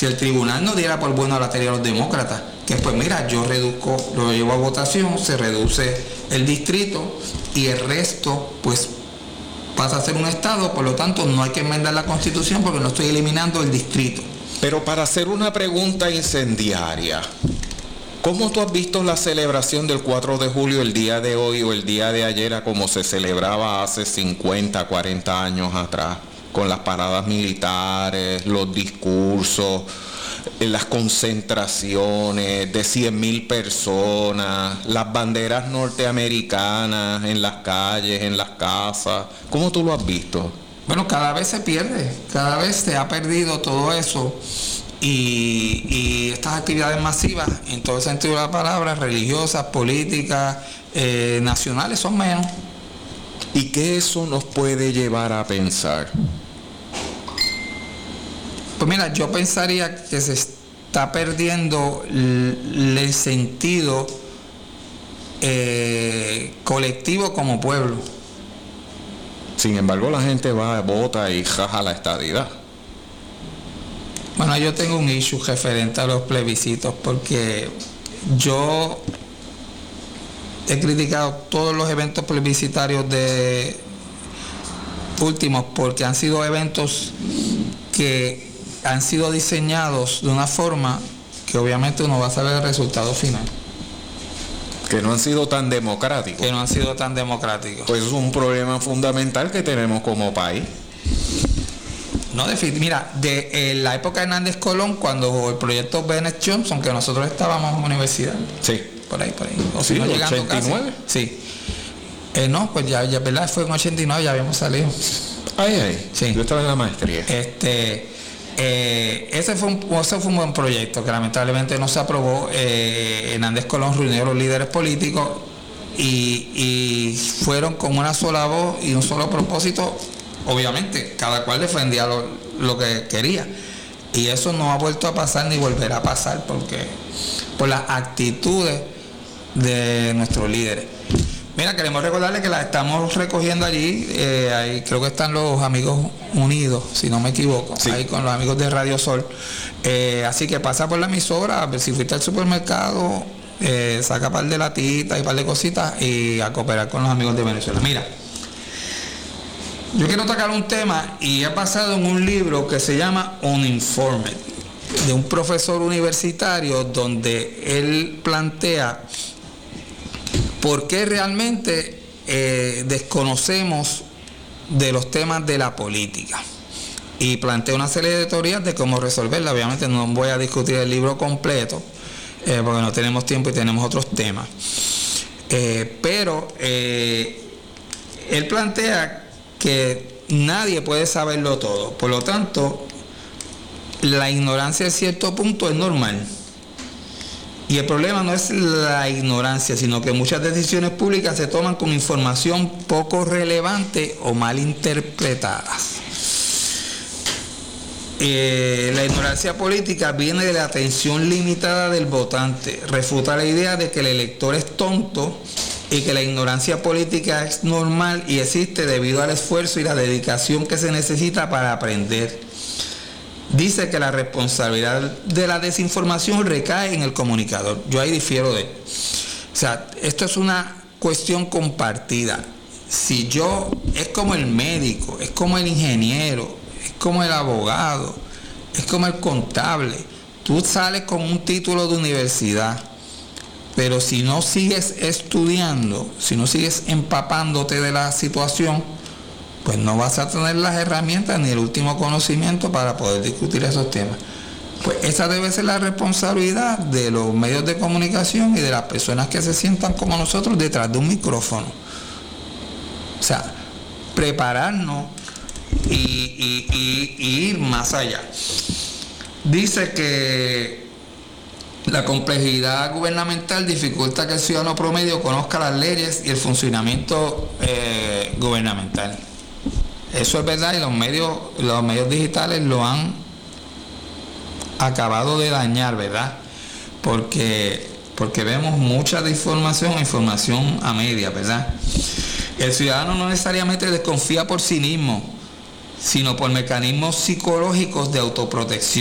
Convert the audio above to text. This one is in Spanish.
si el tribunal no diera por bueno la teoría de los demócratas, que pues mira, yo reduzco, lo llevo a votación, se reduce el distrito y el resto pues pasa a ser un estado, por lo tanto no hay que enmendar la Constitución porque no estoy eliminando el distrito. Pero para hacer una pregunta incendiaria, ¿cómo tú has visto la celebración del 4 de julio el día de hoy o el día de ayer a como se celebraba hace 50, 40 años atrás? Con las paradas militares, los discursos, las concentraciones de 100,000 personas, las banderas norteamericanas en las calles, en las casas. ¿Cómo tú lo has visto? Bueno, cada vez se pierde, cada vez se ha perdido todo eso y estas actividades masivas, en todo el sentido de la palabra, religiosas, políticas, nacionales, son menos. ¿Y qué eso nos puede llevar a pensar? Pues mira, yo pensaría que se está perdiendo el sentido colectivo como pueblo. Sin embargo, la gente va, vota y jaja la estadidad. Bueno, yo tengo un issue referente a los plebiscitos porque yo he criticado todos los eventos plebiscitarios de últimos porque han sido eventos que han sido diseñados de una forma que obviamente uno va a saber el resultado final. Que no han sido tan democráticos. Que no han sido tan democráticos. Pues es un problema fundamental que tenemos como país. No, mira, de la época de Hernández Colón, cuando el proyecto Bennett Johnson, que nosotros estábamos en la universidad. Sí. Por ahí. O sí, si no llegando 89. Casi. Sí. No, pues ya, ¿verdad? Fue en 89, ya habíamos salido. Sí. Yo estaba en la maestría. Ese fue un buen proyecto que lamentablemente no se aprobó. Hernández Colón reunió a los líderes políticos y fueron con una sola voz y un solo propósito. Obviamente, cada cual defendía lo que quería. Y eso no ha vuelto a pasar ni volverá a pasar por las actitudes de nuestros líderes. Mira, queremos recordarles que la estamos recogiendo allí. Ahí creo que están los amigos unidos, si no me equivoco, sí. Ahí con los amigos de Radio Sol. Así que pasa por la emisora, a ver si fuiste al supermercado, saca un par de latitas y un par de cositas y a cooperar con los amigos de Venezuela. Mira, yo quiero tocar un tema y he basado en un libro que se llama Uninformed, de un profesor universitario, donde él plantea por qué realmente desconocemos de los temas de la política. Y plantea una serie de teorías de cómo resolverla. Obviamente no voy a discutir el libro completo, porque no tenemos tiempo y tenemos otros temas. Pero él plantea que nadie puede saberlo todo. Por lo tanto, la ignorancia a cierto punto es normal. Y el problema no es la ignorancia, sino que muchas decisiones públicas se toman con información poco relevante o mal interpretadas. La ignorancia política viene de la atención limitada del votante. Refuta la idea de que el elector es tonto y que la ignorancia política es normal y existe debido al esfuerzo y la dedicación que se necesita para aprender. Dice que la responsabilidad de la desinformación recae en el comunicador. Yo ahí difiero de él. O sea, esto es una cuestión compartida. Si yo, es como el médico, es como el ingeniero, es como el abogado, es como el contable. Tú sales con un título de universidad, pero si no sigues estudiando, si no sigues empapándote de la situación, pues no vas a tener las herramientas ni el último conocimiento para poder discutir esos temas. Pues esa debe ser la responsabilidad de los medios de comunicación y de las personas que se sientan como nosotros detrás de un micrófono. O sea, prepararnos y ir más allá. Dice que la complejidad gubernamental dificulta que el ciudadano promedio conozca las leyes y el funcionamiento gubernamental. Eso es verdad y los medios digitales lo han acabado de dañar, ¿verdad? Porque vemos mucha información a media, ¿verdad? El ciudadano no necesariamente desconfía por sí mismo, sino por mecanismos psicológicos de autoprotección.